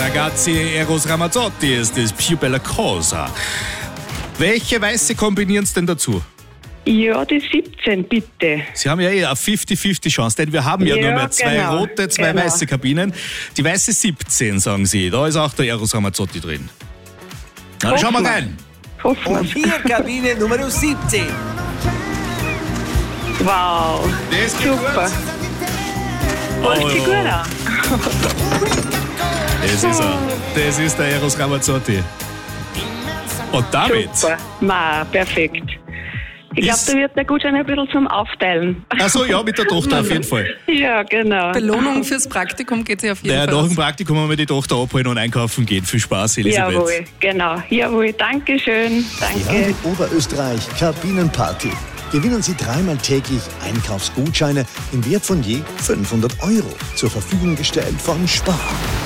Ragazzi, Eros Ramazzotti ist das, Più bella cosa. Welche Weiße kombinieren es denn dazu? Ja, die 17, bitte. Sie haben ja eine 50-50 Chance, denn wir haben ja nur mehr zwei rote, zwei weiße Kabinen. Die weiße 17, sagen Sie. Da ist auch der Eros Ramazzotti drin. Na, dann schauen wir rein. Hoffen Und hier Kabine Nummer 17. Wow, Das geht super. gut. Holt sich gut an. Das ist der Eros Ramazzotti. Und damit... Super, perfekt. Ich glaube, da wird der Gutschein ein bisschen zum Aufteilen. Achso, ja, mit der Tochter auf jeden Fall. Ja, genau. Belohnung fürs Praktikum geht sie auf jeden Fall Nach aus. dem Praktikum haben wir die Tochter abholen und einkaufen gehen. Viel Spaß, Elisabeth. Jawohl, genau. Jawohl, danke schön. Danke. Radio Oberösterreich Kabinenparty. Gewinnen Sie dreimal täglich Einkaufsgutscheine im Wert von je 500 € zur Verfügung gestellt von Spar.